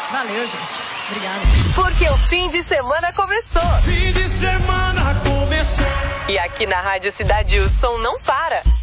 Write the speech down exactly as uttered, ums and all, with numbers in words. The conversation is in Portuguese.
Valeu, gente. Obrigada. Porque o fim de semana começou. Fim de semana começou. E aqui na Rádio Cidade o som não para.